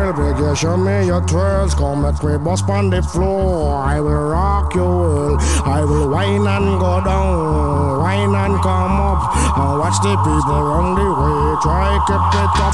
big, you show me your twirls. Come make me bust on the floor. I will rock your world. I will whine and go down, whine and come up. And watch the people on the way. Try keep it up.